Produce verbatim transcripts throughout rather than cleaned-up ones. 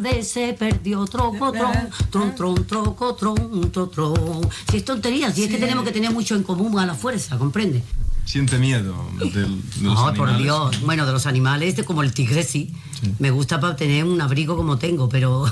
tarde se perdió, troco, tron, tron, tron, troco, tron, tron, tron. Si es tontería, si sí. es que tenemos que tener mucho en común a la fuerza, ¿comprende? Siente miedo de, de los no, animales. Por Dios. Bueno, de los animales, de como el tigre, sí. sí. Me gusta para tener un abrigo como tengo, pero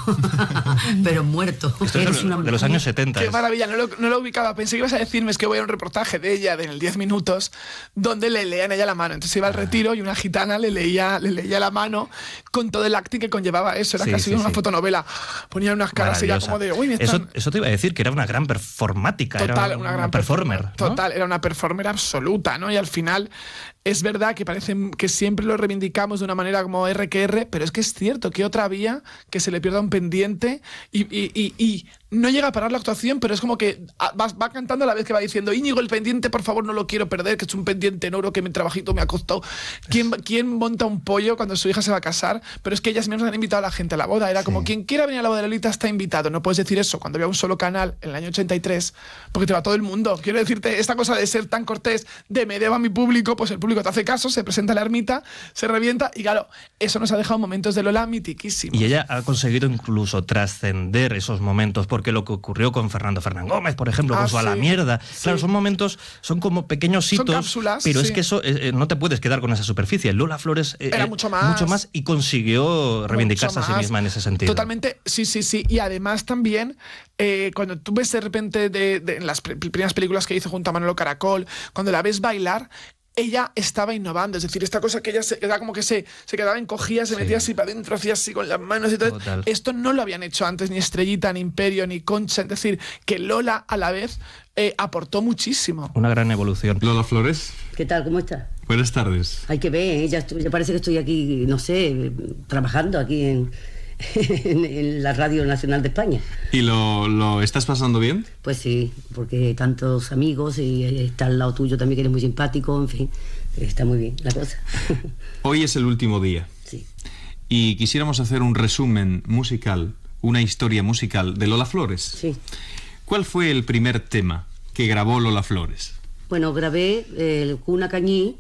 pero muerto. Esto es de, una... de los años setenta. Qué es. maravilla, no lo, no lo ubicaba. Pensé que ibas a decirme es que voy a un reportaje de ella de en el diez minutos donde le leían a ella la mano. Entonces iba al retiro y una gitana le leía, le leía la mano con todo el acting que conllevaba eso. Era sí, casi sí, una sí. fotonovela. Ponían unas caras y ya como de... Uy, me están... eso, eso te iba a decir, que era una gran performática. Total, era una gran performer. performer. ¿no? Total, era una performer absoluta, ¿no? Y al final... Es verdad que parece que siempre lo reivindicamos de una manera como R que R, pero es que es cierto que otra vía que se le pierda un pendiente y, y, y, y no llega a parar la actuación, pero es como que va, va cantando a la vez que va diciendo Íñigo, el pendiente, por favor, no lo quiero perder, que es un pendiente en oro que mi trabajito me ha costado. ¿Quién, ¿Quién monta un pollo cuando su hija se va a casar? Pero es que ellas mismas han invitado a la gente a la boda. Era sí. como, quien quiera venir a la boda de Lolita está invitado. No puedes decir eso cuando había un solo canal en el año ochenta y tres, porque te va todo el mundo. Quiero decirte, esta cosa de ser tan cortés, de me debo a mi público, pues el público te hace caso, se presenta a la ermita, se revienta y claro, eso nos ha dejado momentos de Lola mitiquísimos. Y ella ha conseguido incluso trascender esos momentos, porque lo que ocurrió con Fernando Fernán Gómez, por ejemplo, con ah, su sí. A la mierda, sí. claro, son momentos, son como pequeños hitos, son cápsulas, pero sí. es que eso eh, no te puedes quedar con esa superficie. Lola Flores eh, era mucho más, mucho más y consiguió reivindicarse a sí misma en ese sentido. Totalmente, sí, sí, sí. Y además también, eh, cuando tú ves de repente de, de, en las primeras películas que hizo junto a Manolo Caracol, cuando la ves bailar, ella estaba innovando, es decir, esta cosa que ella se, era como que se, se quedaba encogida, se sí. metía así para adentro, hacía así con las manos y todo. Total. Esto no lo habían hecho antes ni Estrellita, ni Imperio, ni Concha, es decir, que Lola a la vez eh, aportó muchísimo. Una gran evolución. Lola Flores. ¿Qué tal? ¿Cómo estás? Buenas tardes. Hay que ver, ¿eh? ya, estoy, ya parece que estoy aquí, no sé, trabajando aquí en... En, en la Radio Nacional de España. ¿Y lo, lo estás pasando bien? Pues sí, porque tantos amigos y está al lado tuyo también que eres muy simpático, en fin, está muy bien la cosa. Hoy es el último día. Sí. Y quisiéramos hacer un resumen musical, una historia musical de Lola Flores. Sí. ¿Cuál fue el primer tema que grabó Lola Flores? Bueno, grabé el Cuna Cañí,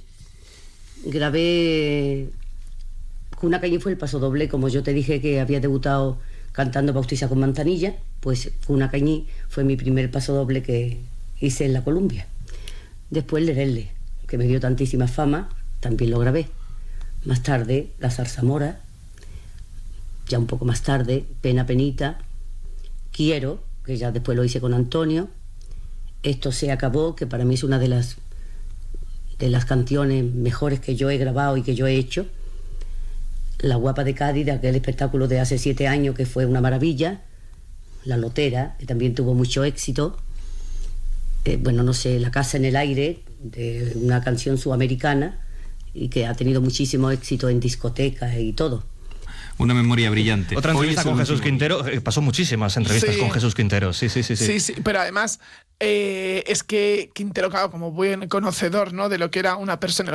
grabé... Cuna Cañí fue el paso doble, como yo te dije que había debutado cantando Bautiza con Manzanilla, pues Cuna Cañí fue mi primer paso doble que hice en la Columbia. Después Lerele, que me dio tantísima fama, también lo grabé. Más tarde, La Zarzamora, ya un poco más tarde, Pena Penita, Quiero, que ya después lo hice con Antonio, Esto se acabó, que para mí es una de las, de las canciones mejores que yo he grabado y que yo he hecho. La Guapa de Cádiz, de aquel espectáculo de hace siete años que fue una maravilla. La Lotera, que también tuvo mucho éxito. Eh, bueno, no sé, La Casa en el Aire, de una canción sudamericana y que ha tenido muchísimo éxito en discotecas y todo. Una memoria brillante. Otra entrevista con Jesús Quintero, eh, pasó muchísimas entrevistas sí. con Jesús Quintero, sí, sí, sí. Sí, sí, sí pero además eh, es que Quintero, claro, como buen conocedor, ¿no?, de lo que era una persona